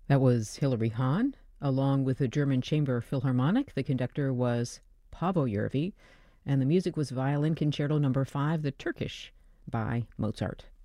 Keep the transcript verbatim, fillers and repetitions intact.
That was Hilary Hahn, along with the German Chamber Philharmonic. The conductor was Paavo Järvi, and the music was Violin Concerto Number Five, the Turkish, by Mozart.